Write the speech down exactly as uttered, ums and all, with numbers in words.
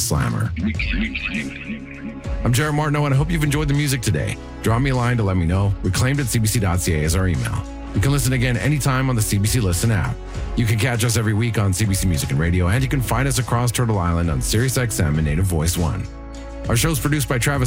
Slammer. I'm Jared Martineau, and I hope you've enjoyed the music today. Drop me a line to let me know. reclaimed at c b c dot c a is our email. You can listen again anytime on the C B C Listen app. You can catch us every week on C B C Music and Radio, and you can find us across Turtle Island on Sirius X M and Native Voice One. Our show is produced by Travis